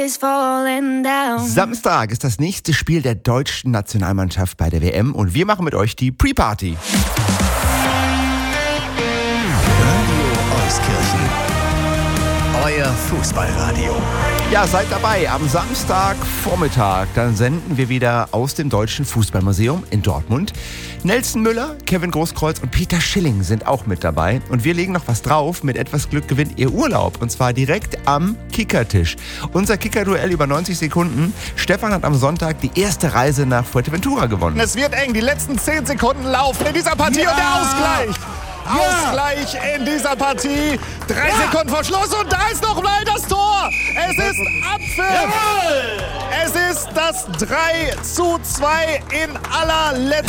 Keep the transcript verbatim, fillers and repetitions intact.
is falling down. Samstag ist das nächste Spiel der deutschen Nationalmannschaft bei der W M und wir machen mit euch die Pre-Party. Radio Euskirchen. Euer Fußballradio. Ja, seid dabei am Samstagvormittag. Dann senden wir wieder aus dem Deutschen Fußballmuseum in Dortmund. Nelson Müller, Kevin Großkreuz und Peter Schilling sind auch mit dabei. Und wir legen noch was drauf. Mit etwas Glück gewinnt ihr Urlaub. Und zwar direkt am Kickertisch. Unser Kicker-Duell über neunzig Sekunden. Stefan hat am Sonntag die erste Reise nach Fuerteventura gewonnen. Es wird eng. Die letzten zehn Sekunden laufen in dieser Partie. Ja. Und der Ausgleich. Ja. Ausgleich in dieser Partie. Drei Ja. Sekunden vor Schluss und da ist noch mal das Tor. Es ist Abpfiff. Es ist das drei zu zwei in allerletzter